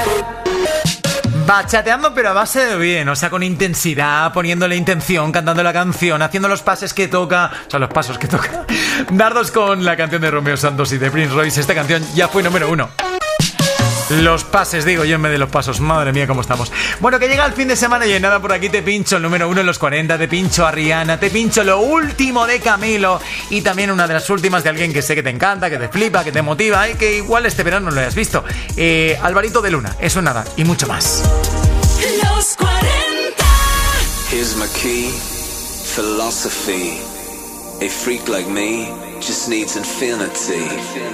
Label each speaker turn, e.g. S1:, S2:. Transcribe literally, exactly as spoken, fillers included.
S1: Bachateando pero a base de bien, o sea, con intensidad, poniéndole intención, cantando la canción, haciendo los pases que toca, o sea, los pasos que toca. Dardos con la canción de Romeo Santos y de Prince Royce. Esta canción ya fue número uno. Los pases, digo yo, en vez de los pasos. Madre mía, cómo estamos. Bueno, que llega el fin de semana y en nada por aquí te pincho el número uno en los cuarenta, te pincho a Rihanna, te pincho lo último de Camilo y también una de las últimas de alguien que sé que te encanta, que te flipa, que te motiva y que igual este verano no lo hayas visto. Eh, Alvarito de Luna, eso nada y mucho más.
S2: Los cuarenta.
S3: Here's my key, philosophy. A freak like me just needs infinity.